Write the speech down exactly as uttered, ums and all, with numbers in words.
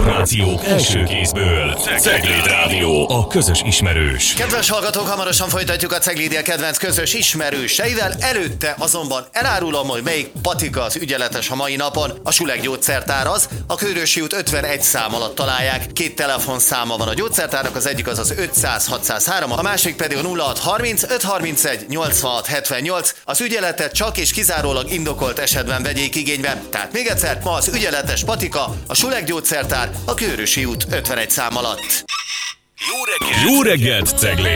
Információk első kézből. Cegléd Rádió, a közös ismerős. Kedves hallgatók, hamarosan folytatjuk a Cegléd kedvenc közös ismerőseivel. Előtte azonban elárulom, hogy melyik patika az ügyeletes a mai napon. A Suleg gyógyszertár az, a Kőrösi út ötvenegy szám alatt találják. Két telefonszáma van a gyógyszertárnak, az egyik az az ötszáz hatszázhárom, a másik pedig a nulla hat harminc öt harmincegy nyolcvanhat hetvennyolc. Az ügyeletet csak és kizárólag indokolt esetben vegyék igénybe. Tehát még egyszer, ma az ügyeletes patika, a Suleg gyógyszertár, a Kőrösi út ötvenegy szám alatt. Jó reggelt! Jó reggelt, Cegléd!